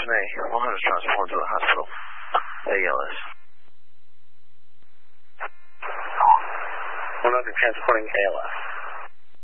A. 100 is transported to the hospital. ALS. 100 transporting ALS.